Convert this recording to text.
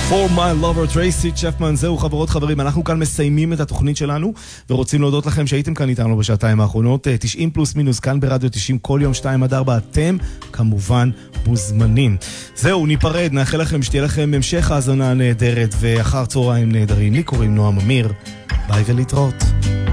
For my lover טרייסי צ'פמן. זהו חברות חברים, אנחנו כאן מסיימים את התוכנית שלנו ורוצים להודות לכם שהייתם כאן איתנו בשעתיים האחרונות. 90 פלוס מינוס כאן ברדיו 90 כל יום 2-4. אתם כמובן מוזמנים. זהו, ניפרד, נאחל לכם שתהיה לכם המשך האזנה נהדרת ואחר צהריים נהדרים. לי קוראים נועם אמיר, ביי ולהתראות.